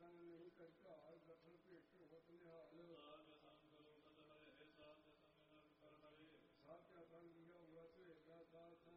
ਮਨ ਨਹੀਂ ਕਰ ਘਾਲ ਦਖਲ ਭੇਟ ਹੋਤ ਨਿਹਾਲ ਸਾਧ ਸੰਗ ਲੋਕਤ ਹਰੇ ਸਾਧ ਸੰਗ ਨਰ ਕਰ ਹਰੇ ਸਾਧਿਆ ਸੰਗ ਲਿਆ ਵਸ ਵੇਗਾ ਸਾਧ